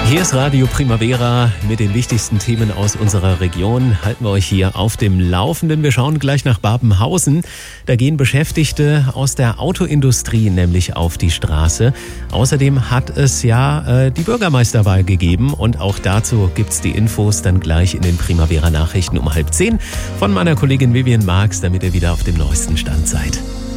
Hier ist Radio Primavera mit den wichtigsten Themen aus unserer Region. Halten wir euch hier auf dem Laufenden. Wir schauen gleich nach Babenhausen. Da gehen Beschäftigte aus der Autoindustrie nämlich auf die Straße. Außerdem hat es ja die Bürgermeisterwahl gegeben und auch dazu gibt's die Infos dann gleich in den Primavera Nachrichten um 9:30 von meiner Kollegin Vivian Marx, damit ihr wieder auf dem neuesten Stand seid.